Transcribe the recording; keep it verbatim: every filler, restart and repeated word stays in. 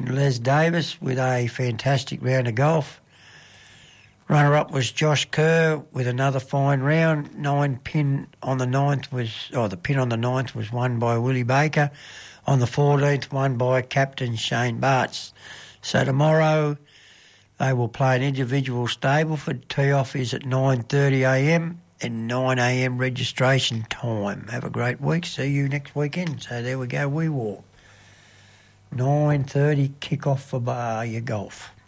Les Davis with a fantastic round of golf. Runner-up was Josh Kerr with another fine round. Nine pin on the ninth was, oh, the pin on the ninth was won by Willie Baker. On the fourteenth, won by Captain Shane Bartz. So tomorrow they will play an individual Stableford. Tee-off is at nine thirty a m and nine a m registration time. Have a great week. See you next weekend. So there we go, we walk. nine thirty kick-off for Bar your golf.